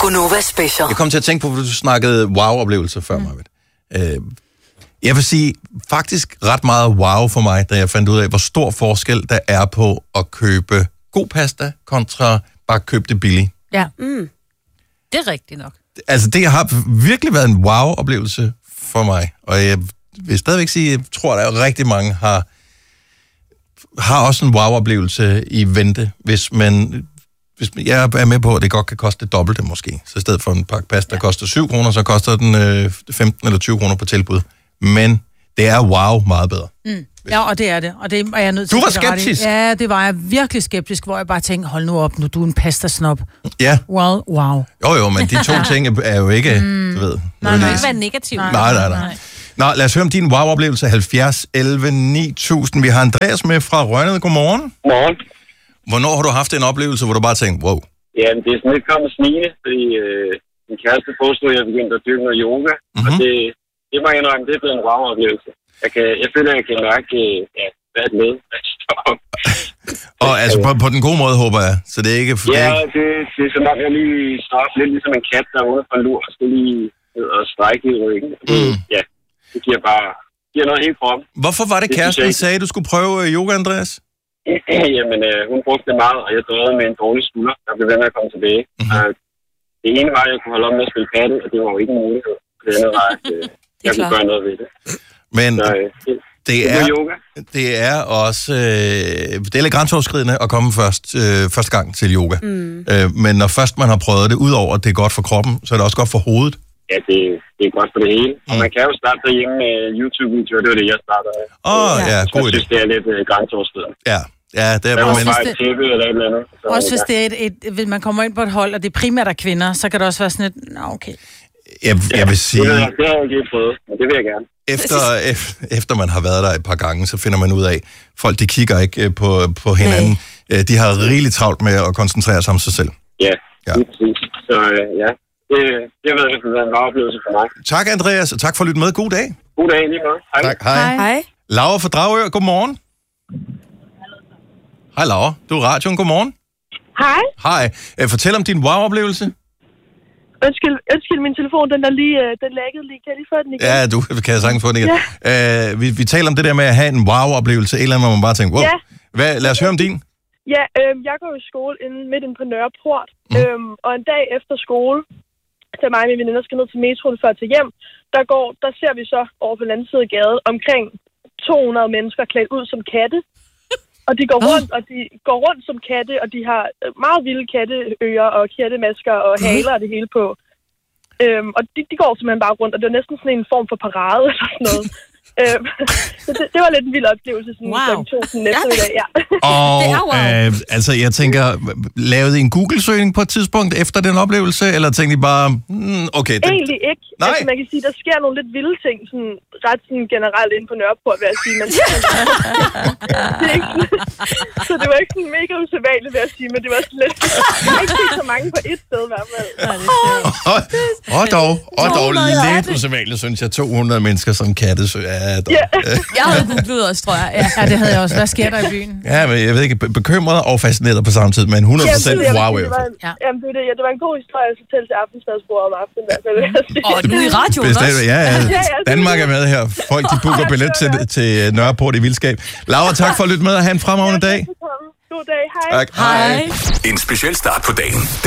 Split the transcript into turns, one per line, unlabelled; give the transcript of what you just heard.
Gonova Special.
Jeg kom til at tænke på, at du snakkede wow-oplevelser før, Marvitt. Jeg vil sige, faktisk ret meget wow for mig, da jeg fandt ud af, hvor stor forskel der er på at købe god pasta kontra bare købe det billigt.
Ja. Det er rigtigt nok.
Altså, det har virkelig været en wow-oplevelse for mig. Og jeg vil stadigvæk sige, jeg tror, at rigtig mange har også en wow-oplevelse i vente, hvis jeg er med på, at det godt kan koste det dobbelte måske. Så i stedet for en pakke pasta, der koster 7 kroner, så koster den 15 eller 20 kroner på tilbud. Men det er wow meget bedre.
Ja, og det er det. Og det er jeg nødt til.
Du var skeptisk?
Ja, det var jeg virkelig skeptisk, hvor jeg bare tænkte, hold nu op, nu du er en pastasnop.
Ja.
Well, wow.
Jo, men de to ting er jo ikke, du ved.
Nej, det kan ikke være negativt.
Nej. Nå, lad os høre om din wow-oplevelse. 70 11 9000. Vi har Andreas med fra Rønnede. Godmorgen.
Godmorgen.
Hvornår har du haft en oplevelse, hvor du bare tænkte, wow?
Ja, det er sådan lidt kommet snigende, fordi min kæreste påstod, at jeg begyndte at dyrke noget yoga. Og det må jeg indrømme, det er blevet en wow-oplevelse. Jeg føler, at jeg kan mærke, hvad er det med?
Og altså på den gode måde, håber jeg. Så det er ikke...
Ja, det er som om, jeg lige står op lidt ligesom en kat, der er ude for en lur, og skal lige ned og strække i ryggen. Ja, det giver noget helt frem.
Hvorfor var det kæresten sagde, at du skulle prøve yoga, Andreas?
Jamen, hun brugte det meget, og jeg døde med en dårlig skulder, der blev ved med at komme tilbage. Det ene var, at jeg kunne holde op med at spille paddel, og det var jo ikke en mulighed. Det andet var, at jeg kunne gøre noget ved det.
Men
så,
det er også... det er lidt grænseoverskridende at komme første gang til yoga. Men når først man har prøvet det, udover at det er godt for kroppen, så er det også godt for hovedet.
Ja, det er godt for det hele. Og man kan jo starte derhjemme med YouTube-videoer. Det var det, jeg startede af.
Ja, god idé.
Jeg synes, det er lidt grænseoverskridende.
Ja, det er
bare et tæppe eller et eller andet.
Også hvis det er hvis man kommer ind på et hold, og det er primært af kvinder, så kan det også være sådan et... Nå, okay.
Jeg vil sige...
Det har jeg ikke prøvet, men det vil jeg gerne.
Efter man har været der et par gange, så finder man ud af, folk de kigger ikke på hinanden. De har rigeligt travlt med at koncentrere sig om sig selv.
Ja. Lige præcis. Så ja, det har været en meget oplevelse for mig.
Tak, Andreas, og tak for at lytte med. God dag.
God dag, lige meget. Hej.
Tak, hej. Laura fra Dragør, godmorgen. Hej, Laura. Du er radioen, godmorgen.
Hej.
Fortæl om din wow-oplevelse.
Undskyld, min telefon, den laggede lige. Kan jeg lige få den igen?
Ja, du kan sagtens få den igen. Ja. Vi taler om det der med at have en wow-oplevelse. Et eller andet, hvor man bare tænker, wow. Ja. Lad os høre om din.
Ja, jeg går i skole midt inde på Nørreport. Og en dag efter skole, da mig og mine veninder skal ned til metroen for at tage hjem, der ser vi så over på den anden side af gaden omkring 200 mennesker klædt ud som katte. Og de går rundt som katte, og de har meget vilde katteører og kattemasker og haler og det hele på. Og de går simpelthen bare rundt, og det var næsten sådan en form for parade eller sådan noget. Så det var lidt en vild oplevelse, sådan kl. 2 eftermiddag, ja.
Og altså, jeg tænker, lavede I en Google-søgning på et tidspunkt efter den oplevelse, eller tænkte I bare, okay...
Egentlig ikke. Nej. Altså, man kan sige, der sker nogle lidt vilde ting, sådan ret sådan generelt inde på Nørreport, vil jeg sige. Men, det er ikke sådan, så det var ikke sådan mega usædvanligt, vil jeg sige, men det var sådan lidt... Jeg har ikke set så mange på et sted, i hvert fald.
Og dog lidt usædvanligt, synes jeg, 200 mennesker som kattesøger.
Jeg havde googlet også, tror jeg.
Ja, det havde jeg også. Hvad sker der i byen?
Ja, men jeg ved ikke, bekymret og fascineret på samme tid, men 100% wow.
Jamen, det var en god historie at fortælle til aftensmadsbordet om aftenen.
Du er i radioen også.
Ja. Danmark er med her. Folk, de booker billet til Nørreport i vildskab. Laura, tak for at lytte med og have en fremragende dag.
God dag, hej.
Tak, hej.
En speciel start på dagen.